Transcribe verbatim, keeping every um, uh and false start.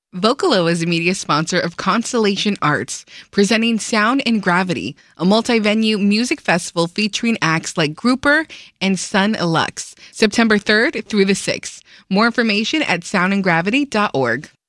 Vocalo is a media sponsor of Constellation Arts, presenting Sound and Gravity, a multi-venue music festival featuring acts like Grouper and Sun Lux, September third through the sixth. More information at sound and gravity dot org.